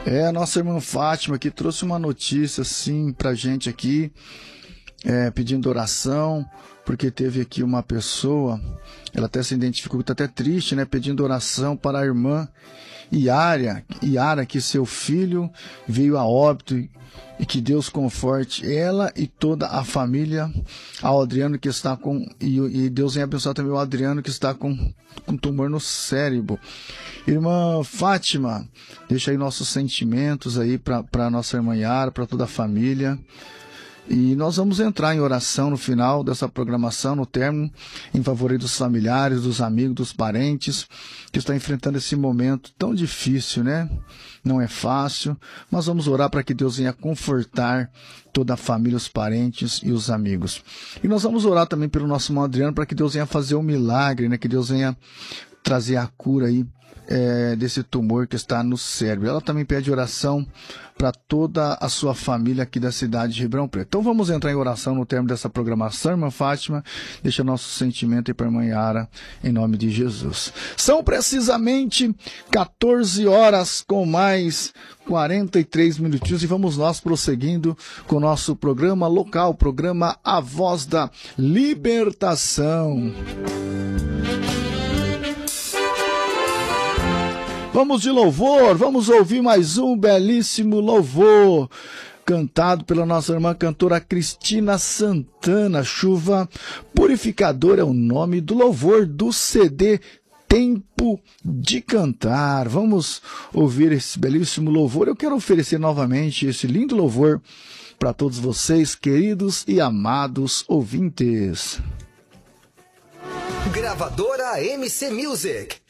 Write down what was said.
A nossa irmã Fátima que trouxe uma notícia assim pra gente aqui, pedindo oração, porque teve aqui uma pessoa, ela até se identificou, está até triste, né? Pedindo oração para a irmã Yara, que seu filho veio a óbito e que Deus conforte ela e toda a família, ao Adriano que está com, e Deus venha abençoar também o Adriano que está com tumor no cérebro. Irmã Fátima, deixa aí nossos sentimentos aí para a nossa irmã Yara, para toda a família. E nós vamos entrar em oração no final dessa programação, no término, em favor dos familiares, dos amigos, dos parentes, que estão enfrentando esse momento tão difícil, né? Não é fácil, mas vamos orar para que Deus venha confortar toda a família, os parentes e os amigos. E nós vamos orar também pelo nosso irmão Adriano, para que Deus venha fazer um milagre, né? Que Deus venha trazer a cura aí desse tumor que está no cérebro. Ela também pede oração para toda a sua família aqui da cidade de Ribeirão Preto. Então vamos entrar em oração no termo dessa programação, irmã Fátima. Deixa nosso sentimento aí para a irmã Yara, em nome de Jesus. São precisamente 14 horas com mais 43 minutinhos e vamos nós prosseguindo com o nosso programa local, programa A Voz da Libertação. Vamos de louvor, vamos ouvir mais um belíssimo louvor, cantado pela nossa irmã cantora Cristina Santana. Chuva Purificadora é o nome do louvor do CD Tempo de Cantar. Vamos ouvir esse belíssimo louvor. Eu quero oferecer novamente esse lindo louvor para todos vocês, queridos e amados ouvintes. Gravadora MC Music.